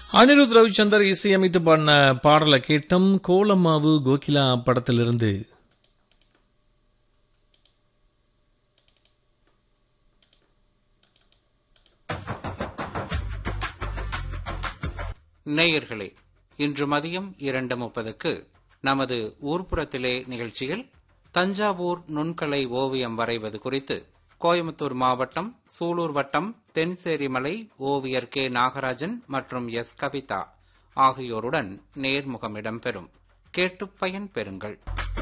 அனிருத் ரவிச்சந்தர் இசையமைத்து பாடின பாடலை கேட்டும். கோலமாவு கோகிலா படத்திலிருந்து. நேயர்களே, இன்று மதியம் 2:30 நமது ஊர்ப்புறத்திலே நிகழ்ச்சியில் தஞ்சாவூர் நுண்கலை ஓவியம் வரைவது குறித்து கோயம்புத்தூர் மாவட்டம் சூலூர் வட்டம் தென்சேரிமலை ஓவியர் கே நாகராஜன் மற்றும் எஸ் கவிதா ஆகியோருடன் நேர்முகம் இடம்பெறும். கேட்டு பயன் பெறுங்கள்.